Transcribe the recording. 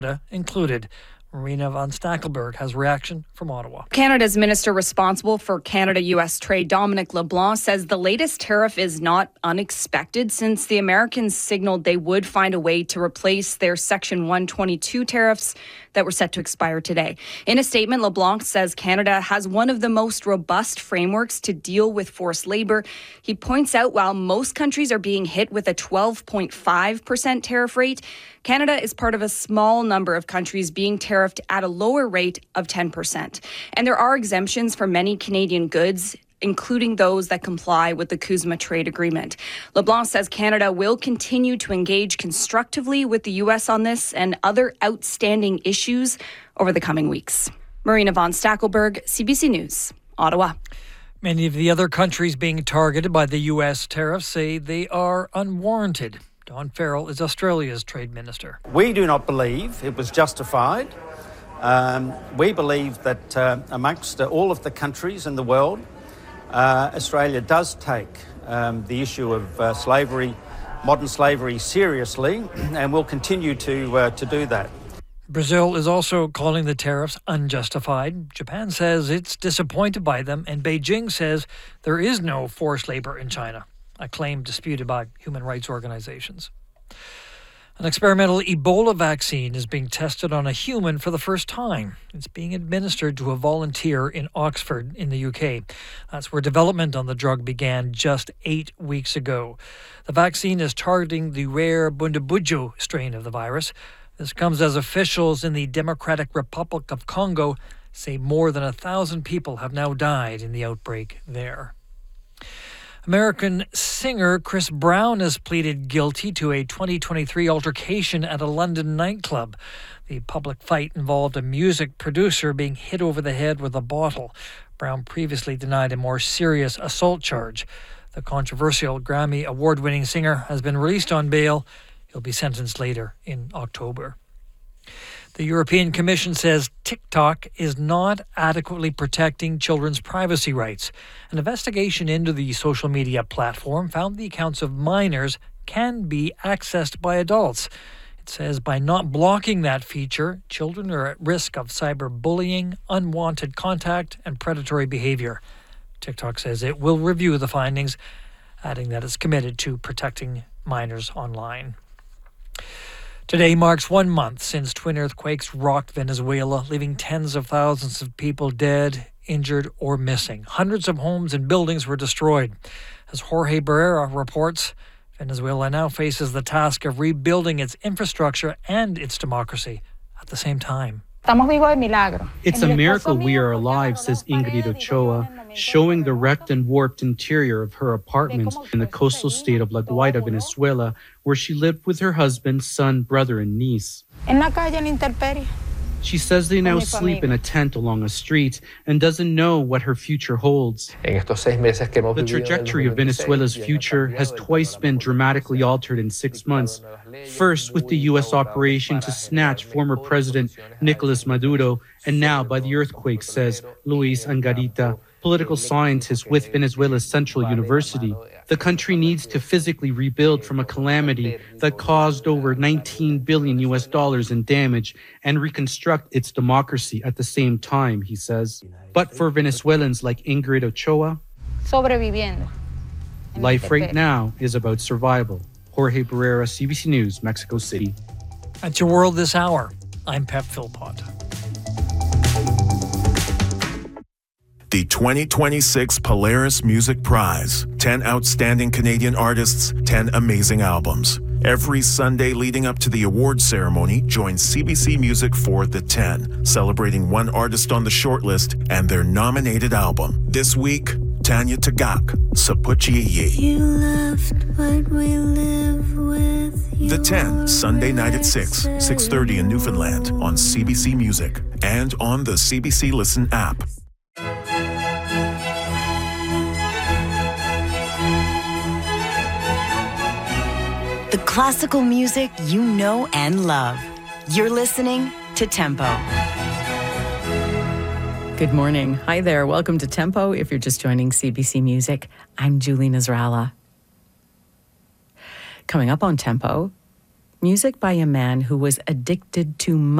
included. Marina von Stackelberg has reaction from Ottawa. Canada's minister responsible for Canada-U.S. trade, Dominic LeBlanc, says the latest tariff is not unexpected since the Americans signaled they would find a way to replace their Section 122 tariffs that were set to expire today. In a statement, LeBlanc says Canada has one of the most robust frameworks to deal with forced labor. He points out while most countries are being hit with a 12.5% tariff rate, Canada is part of a small number of countries being tariffed at a lower rate of 10%. And there are exemptions for many Canadian goods, including those that comply with the CUSMA trade agreement. LeBlanc says Canada will continue to engage constructively with the U.S. on this and other outstanding issues over the coming weeks. Marina von Stackelberg, CBC News, Ottawa. Many of the other countries being targeted by the U.S. tariffs say they are unwarranted. Don Farrell is Australia's trade minister. We do not believe it was justified. We believe that amongst all of the countries in the world, Australia does take the issue of slavery, modern slavery, seriously, and will continue to do that. Brazil is also calling the tariffs unjustified. Japan says it's disappointed by them, and Beijing says there is no forced labor in China, a claim disputed by human rights organizations. An experimental Ebola vaccine is being tested on a human for the first time. It's being administered to a volunteer in Oxford in the UK. That's where development on the drug began just 8 weeks ago. The vaccine is targeting the rare Bundibugyo strain of the virus. This comes as officials in the Democratic Republic of Congo say more than 1,000 people have now died in the outbreak there. American singer Chris Brown has pleaded guilty to a 2023 altercation at a London nightclub. The public fight involved a music producer being hit over the head with a bottle. Brown previously denied a more serious assault charge. The controversial Grammy award-winning singer has been released on bail. He'll be sentenced later in October. The European Commission says TikTok is not adequately protecting children's privacy rights. An investigation into the social media platform found the accounts of minors can be accessed by adults. It says by not blocking that feature, children are at risk of cyberbullying, unwanted contact, and predatory behavior. TikTok says it will review the findings, adding that it's committed to protecting minors online. Today marks 1 month since twin earthquakes rocked Venezuela, leaving tens of thousands of people dead, injured, or missing. Hundreds of homes and buildings were destroyed. As Jorge Barrera reports, Venezuela now faces the task of rebuilding its infrastructure and its democracy at the same time. It's a miracle we are alive, says Ingrid Ochoa, showing the wrecked and warped interior of her apartment in the coastal state of La Guaira, Venezuela, where she lived with her husband, son, brother, and niece. She says they now sleep in a tent along a street and doesn't know what her future holds. The trajectory of Venezuela's future has twice been dramatically altered in 6 months. First with the U.S. operation to snatch former President Nicolas Maduro, and now by the earthquake, says Luis Angarita, political scientist with Venezuela's Central University. The country needs to physically rebuild from a calamity that caused over $19 billion in damage and reconstruct its democracy at the same time, he says. But for Venezuelans like Ingrid Ochoa, life right now is about survival. Jorge Barrera, CBC News, Mexico City. That's your world this hour. I'm Pep Philpott. The 2026 Polaris Music Prize. 10 outstanding Canadian artists, 10 amazing albums. Every Sunday leading up to the awards ceremony, join CBC Music for The 10, celebrating one artist on the shortlist and their nominated album. This week, Tanya Tagaq, Sapuchiyi. You left, but we live with you. The 10, Sunday night at 6:30 in Newfoundland on CBC Music and on the CBC Listen app. The classical music you know and love. You're listening to Tempo. Good morning. Hi there. Welcome to Tempo. If you're just joining CBC Music, I'm Julie Nasrallah. Coming up on Tempo, Music by a man who was addicted to money.